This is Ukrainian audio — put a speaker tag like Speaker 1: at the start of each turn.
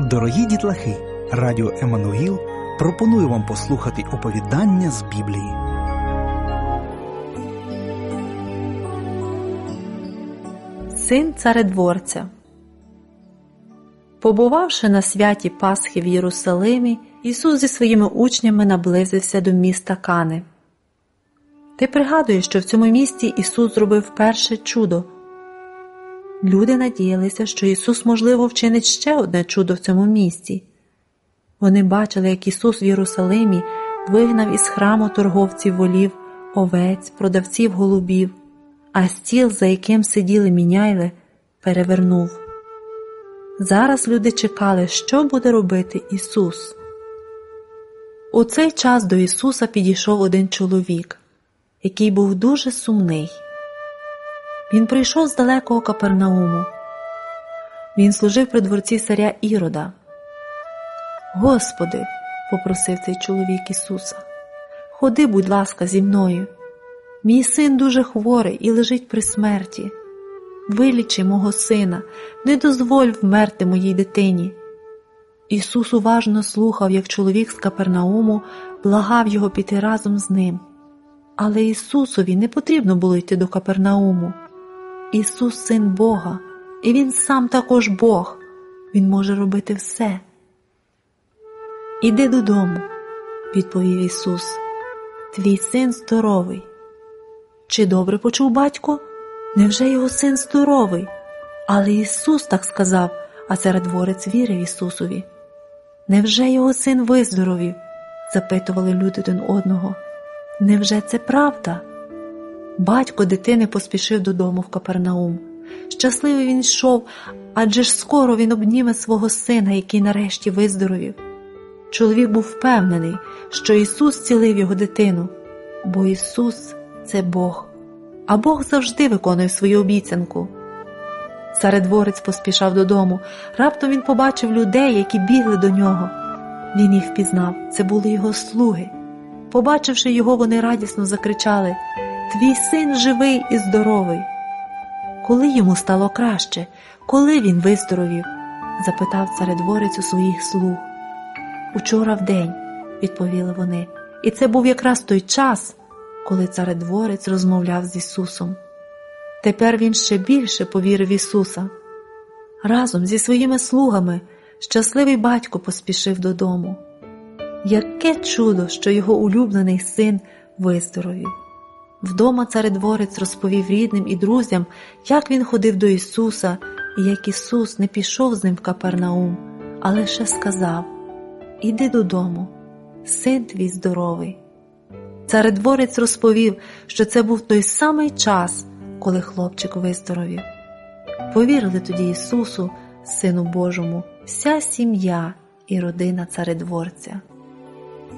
Speaker 1: Дорогі дітлахи, Радіо Еммануїл пропонує вам послухати оповідання з Біблії.
Speaker 2: Син царедворця. Побувавши на святі Пасхи в Єрусалимі, Ісус зі своїми учнями наблизився до міста Кани. Ти пригадуєш, що в цьому місті Ісус зробив перше чудо. Люди надіялися, що Ісус, можливо, вчинить ще одне чудо в цьому місті. Вони бачили, як Ісус в Єрусалимі вигнав із храму торговців волів, овець, продавців голубів, а стіл, за яким сиділи міняйли, перевернув. Зараз люди чекали, що буде робити Ісус. У цей час до Ісуса підійшов один чоловік, який був дуже сумний. Він прийшов з далекого Капернауму. Він служив при дворці царя Ірода. «Господи», – попросив цей чоловік Ісуса, – «ходи, будь ласка, зі мною. Мій син дуже хворий і лежить при смерті. Вилічи мого сина, не дозволь вмерти моїй дитині». Ісус уважно слухав, як чоловік з Капернауму благав його піти разом з ним. Але Ісусові не потрібно було йти до Капернауму. Ісус – Син Бога, і Він сам також Бог. Він може робити все. «Іди додому», – відповів Ісус. «Твій син здоровий». Чи добре почув батько? Невже його син здоровий? Але Ісус так сказав, а царедворець вірив Ісусові. «Невже його син виздоровів?» – запитували люди один одного. «Невже це правда?» Батько дитини поспішив додому в Капернаум. Щасливий він йшов, адже ж скоро він обніме свого сина, який нарешті виздоровів. Чоловік був впевнений, що Ісус зцілив його дитину, бо Ісус – це Бог, а Бог завжди виконує свою обіцянку. Царедворець поспішав додому. Раптом він побачив людей, які бігли до нього. Він їх впізнав, це були його слуги. Побачивши його, вони радісно закричали: «Твій син живий і здоровий!» «Коли йому стало краще? Коли він виздоровів?» – запитав царедворець у своїх слуг. «Учора вдень», – відповіли вони, і це був якраз той час, коли царедворець розмовляв з Ісусом. Тепер він ще більше повірив в Ісуса. Разом зі своїми слугами щасливий батько поспішив додому. Яке чудо, що його улюблений син виздоровів! Вдома царедворець розповів рідним і друзям, як він ходив до Ісуса і як Ісус не пішов з ним в Капернаум, а лише сказав: «Іди додому, син твій здоровий». Царедворець розповів, що це був той самий час, коли хлопчик виздоровів. Повірили тоді Ісусу, Сину Божому, вся сім'я і родина царедворця.